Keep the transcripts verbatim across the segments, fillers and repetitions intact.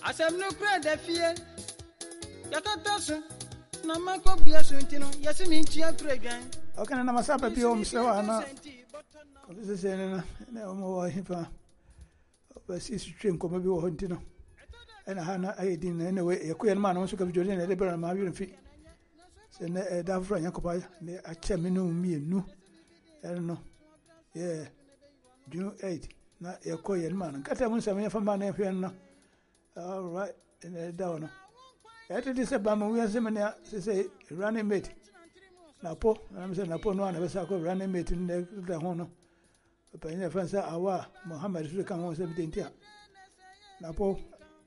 asem no kura da fie yakataso na mako bia so ntino yesi mi ntia kura dwan okay na masaba bi o msewa na ko se se na na o mo wa hipa ba si su twen ko bi wo ntino ena ha na ayedin na we yakuya na no so ka bi jodi na de bera ma bi mfi se na e da fro nyakopa ne a che me no mi enu eno yeah June eighth na yakuya na no kata mun sa me fa ma na hwe no all right ena da no ete di se ba mo wi se me na se se running mate na po na me se na po no na be sa ko running mate ne da ho no pa ina fa sa awa Muhammad su kan ho se bi ntia na po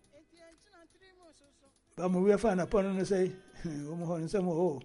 ba mo wi fa na po no se o mo ho se mo o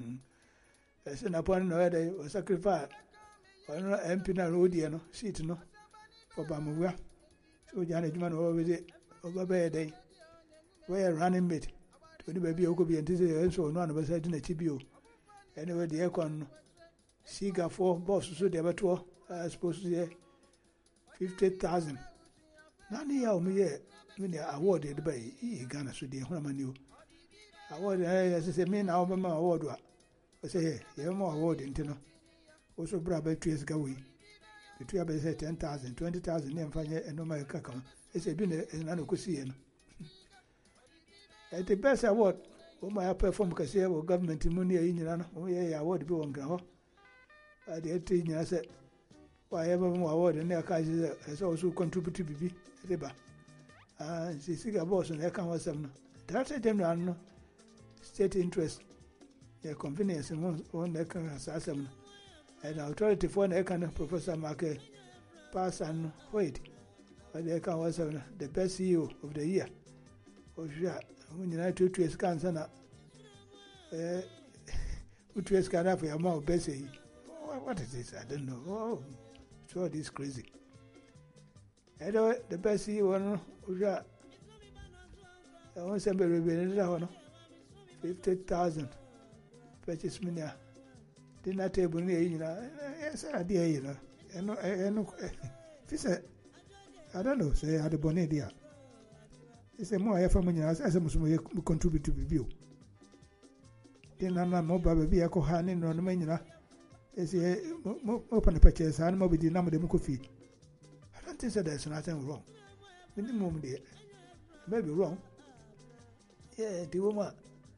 ese na po no e dey o sacrifice o no M P na road ye no seat no for ba mo wi so ja na juma no o be o ba be dey we running mate to ni ba bi o ko bi enti se so no na ba sa na chi bi o anyway the econ siga for boss so dey beto I suppose to fifty thousand. Nani ya omi ye me the award de ba e Ghana so dey ho mani o award eh say me na o ma award wa o say ye mo award ntino o so bra ba tu esga we the two ba say ten thousand twenty thousand ne mfanye eno ma ka kan e say bi na na ko si ye no e the best award o ma perform ka say o government mu ne yi nyina no o ye award bi won gra ho a de ti nyina say why ba mo award ne ka ji so so contribute bibi riba ah si siga boss ne kan wasam no that general no state interest ya convenience mo on ne kan asasam no and authority for ne kan professor Marke Passan Hoyt but they kan wasam no the best C E O of the year o sha when you to to scan sana eh utu scan for your mouth best what is this I don't know oh so this crazy Edo the best C E O no uja I want some be be fifty thousand purchase money dinner table ni yi na yes I dey yi na eno eno fisa I don't know say had the bonnet there it's a more for money as a musumo contribute to be o dinner na mo ba be ya ko ha ni no no manyina esi mo open purchase and mo be di na mo de mo kofi I don't think so there's nothing wrong. Minimum there. Maybe wrong. Yeah, the woman.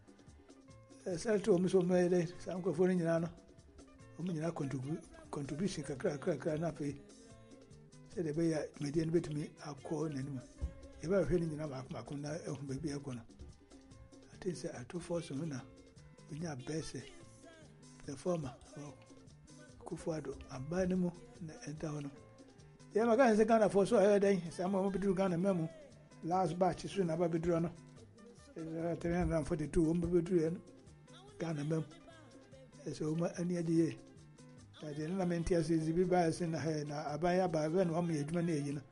Sell to me so many some go for in Yano. Women are contribution, crack, crack, crack, na pay. Say the bay median bit me a call anymore. If I hearing in a macuna, baby a corner. I think I two force winner. We are best the former. Kufuado, and buy them and down. Yeah, my guy is a Ghana for so I day. Some of them Ghana memo. Last batch is soon about Bedrano. three hundred forty-two, um, Bedrian Ghana mem. So, any idea. I didn't mean to say the bias in the head. I buy a by one one year, you know.